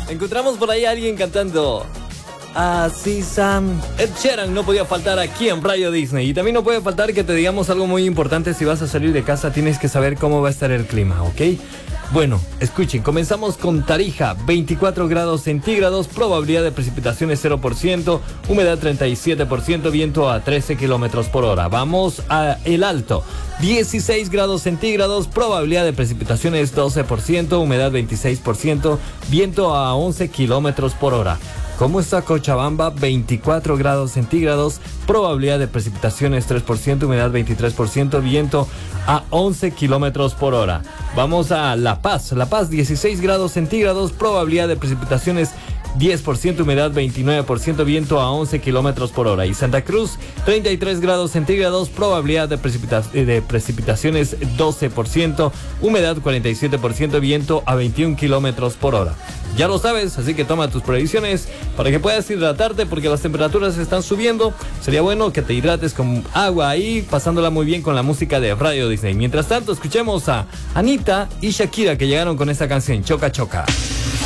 Encontramos por ahí a alguien cantando Así Sam. Ed Sheeran no podía faltar aquí en Radio Disney. Y también no puede faltar que te digamos algo muy importante. Si vas a salir de casa tienes que saber cómo va a estar el clima, ¿ok? Bueno, escuchen, comenzamos con Tarija, 24 grados centígrados, probabilidad de precipitaciones 0%, humedad 37%, viento a 13 kilómetros por hora. Vamos a El Alto, 16 grados centígrados, probabilidad de precipitaciones 12%, humedad 26%, viento a 11 kilómetros por hora. ¿Cómo está Cochabamba? 24 grados centígrados, probabilidad de precipitaciones 3%, humedad 23%, viento a 11 kilómetros por hora. Vamos a La Paz, 16 grados centígrados, probabilidad de precipitaciones 10%, humedad 29%, viento a 11 kilómetros por hora. Y Santa Cruz, 33 grados centígrados, probabilidad de precipitaciones 12%, humedad 47%, viento a 21 kilómetros por hora. Ya lo sabes, así que toma tus previsiones para que puedas hidratarte porque las temperaturas están subiendo. Sería bueno que te hidrates con agua ahí, pasándola muy bien con la música de Radio Disney. Mientras tanto, escuchemos a Anita y Shakira que llegaron con esta canción, Choca Choca.